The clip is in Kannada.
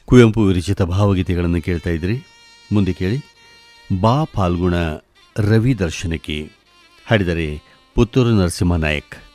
ಕುವೆಂಪು ವಿರಚಿತ ಭಾವಗೀತೆಗಳನ್ನು ಕೇಳ್ತಾ ಇದ್ರಿ. ಮುಂದೆ ಕೇಳಿ ಬಾ ಫಾಲ್ಗುಣ ರವಿ ದರ್ಶನಕ್ಕೆ, ಹಾಡಿದರೆ ಪುತ್ತೂರು ನರಸಿಂಹ ನಾಯಕ್.